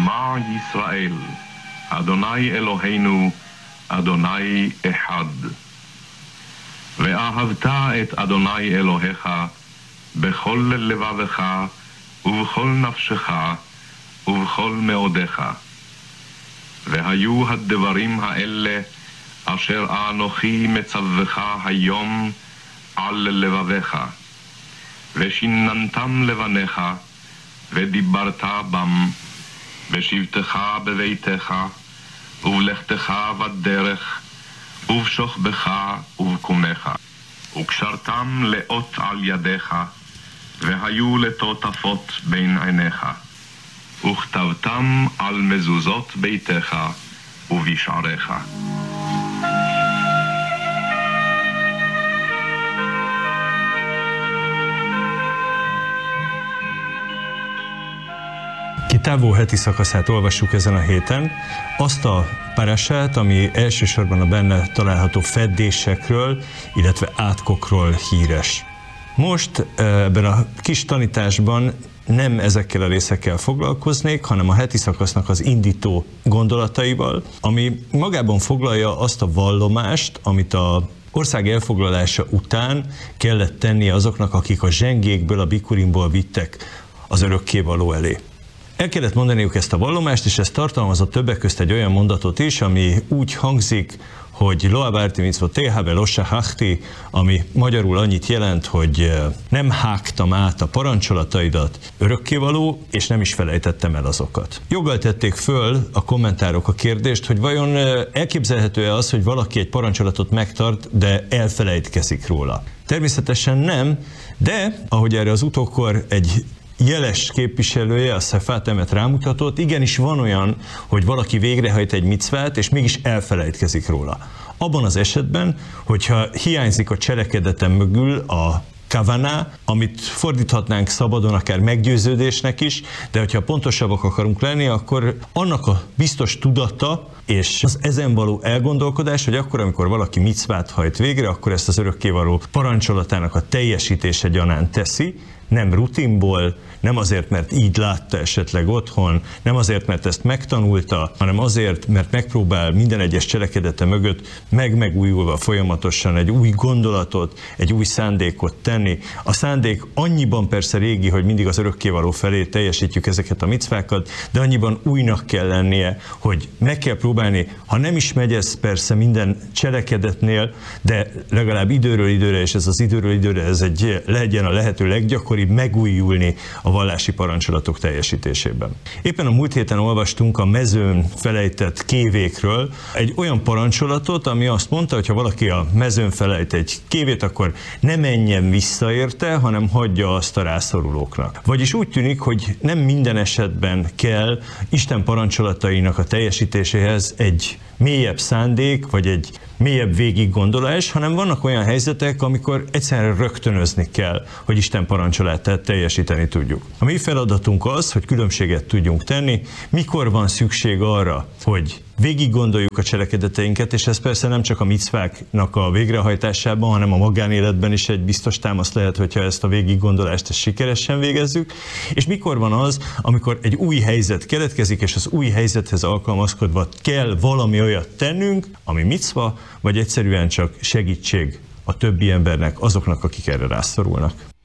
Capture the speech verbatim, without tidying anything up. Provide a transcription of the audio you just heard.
שמע ישראל, אדוני אלוהינו, אדוני אחד. ואהבת את אדוני אלוהיך בכל לבבך ובכל נפשך ובכל מאודך. והיו הדברים האלה אשר אנוכי מצווך היום על לבביך, ושיננתם לבניך, ודיברת בם, בשבתך בביתך, ובלכתך בדרך, ובשוכבך ובקומך, וקשרתם לאות על ידיך, והיו לטוטפות בין עיניך, וכתבתם על מזוזות ביתך ובשעריך. Távol heti szakaszát olvassuk ezen a héten, azt a parasát, ami elsősorban a benne található feddésekről, illetve átkokról híres. Most ebben a kis tanításban nem ezekkel a részekkel foglalkoznék, hanem a heti szakasznak az indító gondolataival, ami magában foglalja azt a vallomást, amit a ország elfoglalása után kellett tennie azoknak, akik a zsengékből, a bikurimból vittek az örökkévaló elé. El kellett mondaniuk ezt a vallomást, és ez tartalmazott többek közt egy olyan mondatot is, ami úgy hangzik, hogy Lo avarti mitzvot teha velo shachachti, ami magyarul annyit jelent, hogy nem hágtam át a parancsolataidat, örökkévaló, és nem is felejtettem el azokat. Joggal tették föl a kommentárok a kérdést, hogy vajon elképzelhető-e az, hogy valaki egy parancsolatot megtart, de elfelejtkezik róla. Természetesen nem, de ahogy erre az utókor egy jeles képviselője, a Szefátemet rámutatott, igenis van olyan, hogy valaki végrehajt egy micvát, és mégis elfelejtkezik róla. Abban az esetben, hogyha hiányzik a cselekedetem mögül a kavaná, amit fordíthatnánk szabadon akár meggyőződésnek is, de hogyha pontosabbak akarunk lenni, akkor annak a biztos tudata és az ezen való elgondolkodás, hogy akkor, amikor valaki micvát hajt végre, akkor ezt az örökkévaló parancsolatának a teljesítése gyanánt teszi, nem rutinból, nem azért, mert így látta esetleg otthon, nem azért, mert ezt megtanulta, hanem azért, mert megpróbál minden egyes cselekedete mögött meg-megújulva folyamatosan egy új gondolatot, egy új szándékot tenni. A szándék annyiban persze régi, hogy mindig az örökkévaló felé teljesítjük ezeket a micvákat, de annyiban újnak kell lennie, hogy meg kell próbálni, ha nem is megy ez persze minden cselekedetnél, de legalább időről időre, és ez az időről időre ez egy, legyen a lehető leggyakoribb megújulni a vallási parancsolatok teljesítésében. Éppen a múlt héten olvastunk a mezőn felejtett kévékről egy olyan parancsolatot, ami azt mondta, hogy ha valaki a mezőn felejt egy kévét, akkor ne menjen vissza érte, hanem hagyja azt a rászorulóknak. Vagyis úgy tűnik, hogy nem minden esetben kell Isten parancsolatainak a teljesítéséhez egy mélyebb szándék, vagy egy mélyebb végiggondolás, hanem vannak olyan helyzetek, amikor egyszerűen rögtönözni kell, hogy Isten parancsolatát teljesíteni tudjuk. A mi feladatunk az, hogy különbséget tudjunk tenni, mikor van szükség arra, hogy végig gondoljuk a cselekedeteinket, és ez persze nem csak a micváknak a végrehajtásában, hanem a magánéletben is egy biztos támasz lehet, hogyha ezt a végig gondolást ezt sikeresen végezzük, és mikor van az, amikor egy új helyzet keletkezik, és az új helyzethez alkalmazkodva kell valami olyat tennünk, ami micva, vagy egyszerűen csak segítség a többi embernek, azoknak, akik erre rászorulnak.